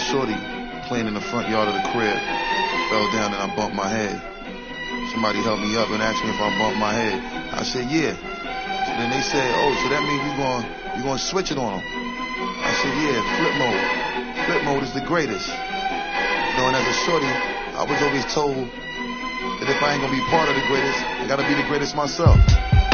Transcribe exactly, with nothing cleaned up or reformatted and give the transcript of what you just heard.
shorty playing in the front yard of the crib. Fell down and I bumped my head. Somebody helped me up and asked me if I bumped my head. I said, yeah. So then they said, oh, so that means you're going you're going to switch it on them. I said, yeah, flip mode. Flip mode is the greatest. You know, and as a shorty, I was always told that if I ain't going to be part of the greatest, I got to be the greatest myself.